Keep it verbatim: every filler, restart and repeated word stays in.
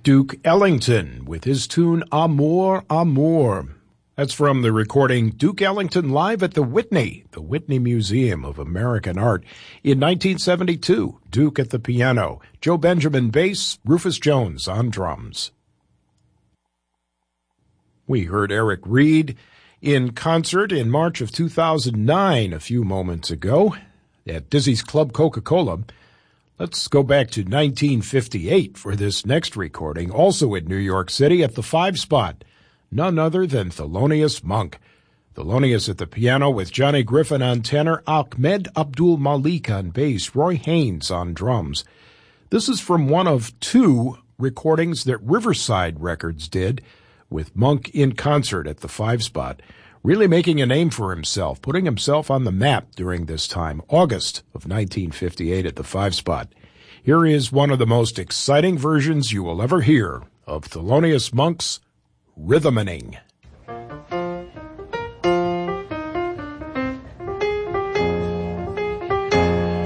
Duke Ellington with his tune Amor, Amor. That's from the recording Duke Ellington Live at the Whitney, the Whitney Museum of American Art. In nineteen seventy-two, Duke at the piano, Joe Benjamin bass, Rufus Jones on drums. We heard Eric Reed in concert in March of two thousand nine, a few moments ago, at Dizzy's Club Coca-Cola. Let's go back to nineteen fifty-eight for this next recording, also in New York City at the Five Spot. None other than Thelonious Monk. Thelonious at the piano with Johnny Griffin on tenor, Ahmed Abdul Malik on bass, Roy Haynes on drums. This is from one of two recordings that Riverside Records did with Monk in concert at the Five Spot, really making a name for himself, putting himself on the map during this time, August of nineteen fifty-eight at the Five Spot. Here is one of the most exciting versions you will ever hear of Thelonious Monk's Rhythmaning.